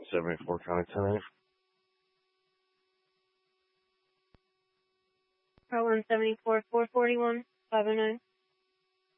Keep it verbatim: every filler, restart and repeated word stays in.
seventy-four County ten A. Route one seventy-four, four forty-one, five oh nine.